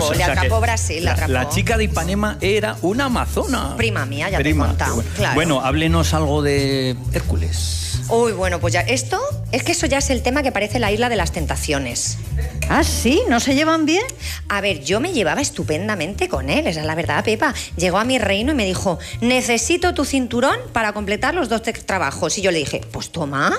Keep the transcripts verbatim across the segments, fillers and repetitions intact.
atrapó, o le sea atrapó que Brasil, le la, atrapó. la chica de Ipanema era una amazona. Prima mía, ya Prima. te he contado. Bueno, Claro. bueno, háblenos algo de Hércules. Uy, bueno, pues ya, esto, es que eso ya es el tema que parece la isla de las tentaciones. ¿Ah, sí? ¿No se llevan bien? A ver, yo me llevaba estupendamente con él, esa es la verdad, Pepa. Llegó a mi reino y me dijo, necesito tu cinturón para completar los dos trabajos. Y yo le dije, pues toma.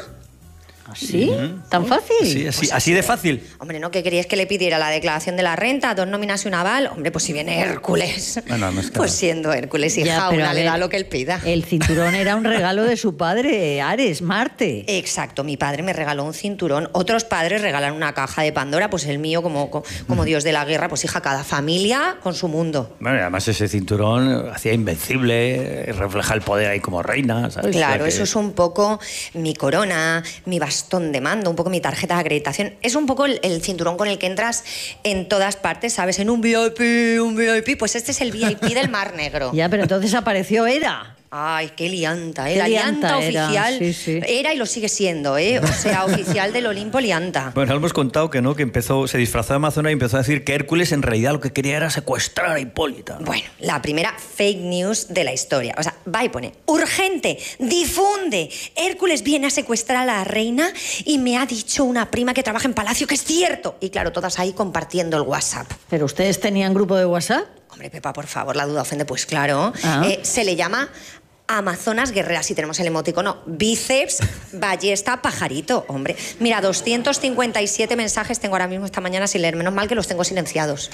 ¿Sí? ¿Tan fácil? Sí, así, Pues así de fácil. Hombre, ¿no? ¿Qué querías que le pidiera? La declaración de la renta, dos nóminas y un aval. Hombre, pues si viene Hércules. Bueno, no es que pues no. siendo Hércules y Ya, jaula, pero a le ver, da lo que él pida. El cinturón era un regalo de su padre, Ares, Marte. Exacto, mi padre me regaló un cinturón, otros padres regalan una caja de Pandora, pues el mío como, como Dios de la guerra, pues hija, cada familia con su mundo. Bueno, y además ese cinturón hacía invencible, refleja el poder ahí como reina, ¿sabes? Claro, O sea que- eso es un poco mi corona, mi bastón de mando, un poco mi tarjeta de acreditación. Es un poco el, el cinturón con el que entras en todas partes, ¿sabes? En un V I P, un V I P, pues este es el V I P del Mar Negro. Ya, pero entonces apareció Hera. Ay, qué lianta, ¿eh? Qué La lianta, lianta era, oficial sí, sí. era y lo sigue siendo, ¿eh? O sea, oficial del Olimpo lianta. Bueno, hemos contado que no, que empezó, se disfrazó de amazona y empezó a decir que Hércules en realidad lo que quería era secuestrar a Hipólita. Bueno, la primera fake news de la historia. O sea, va y pone, urgente, difunde. Hércules viene a secuestrar a la reina y me ha dicho una prima que trabaja en Palacio que es cierto. Y claro, todas ahí compartiendo el WhatsApp. ¿Pero ustedes tenían grupo de WhatsApp? Hombre, Pepa, por favor, la duda ofende. Pues claro, Ah. eh, se le llama Amazonas guerreras y tenemos el emoticono bíceps, ballesta, pajarito. Hombre, mira, doscientos cincuenta y siete mensajes tengo ahora mismo esta mañana sin leer. Menos mal que los tengo silenciados.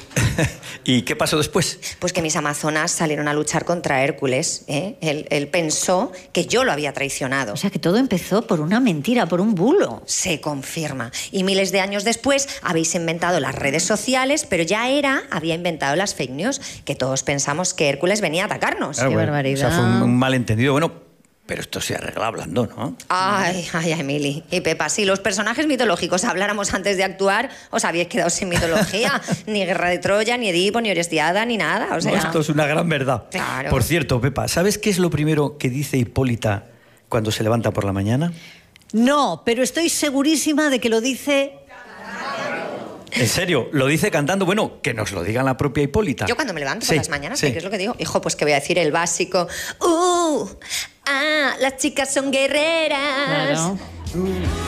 ¿Y qué pasó después? Pues que mis amazonas salieron a luchar contra Hércules. ¿eh? Él, él pensó que yo lo había traicionado. O sea, que todo empezó por una mentira, por un bulo. Se confirma. Y miles de años después habéis inventado las redes sociales, pero ya Hera había inventado las fake news, que todos pensamos que Hércules venía a atacarnos. Claro, Qué bueno, barbaridad. O sea, fue un, un malentendido. Bueno, pero esto se arregla hablando, ¿no? Ay, ay, Emily. Y Pepa, si los personajes mitológicos habláramos antes de actuar, os habíais quedado sin mitología. Ni Guerra de Troya, ni Edipo, ni Orestiada, ni nada. O sea, No, esto es una gran verdad. Claro. Por cierto, Pepa, ¿sabes qué es lo primero que dice Hipólita cuando se levanta por la mañana? No, pero estoy segurísima de que lo dice... En serio, lo dice cantando. Bueno, que nos lo diga la propia Hipólita. yo cuando me levanto Sí, por las mañanas, sí. ¿qué es lo que digo? Hijo, pues que voy a decir el básico. ¡Uh! ¡Ah! Las chicas son guerreras. Claro.